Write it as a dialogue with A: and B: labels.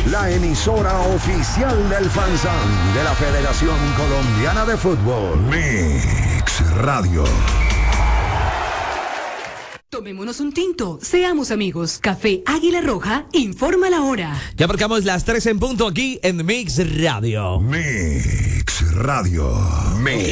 A: la emisora oficial del FanZón de la Federación Colombiana de Fútbol. Mix Radio.
B: Tomémonos un tinto, seamos amigos. Café Águila Roja informa la hora.
C: Ya marcamos las 3 en punto aquí en Mix Radio.
A: Mix Radio. Mix.